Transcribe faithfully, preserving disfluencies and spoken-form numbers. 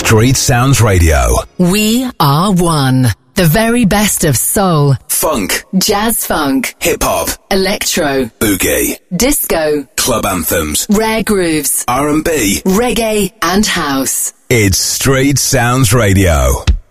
Street Sounds Radio. We are one. The very best of soul, funk, jazz funk, hip-hop, electro, boogie, disco, club anthems, rare grooves, R and B, reggae and house. It's Street Sounds Radio.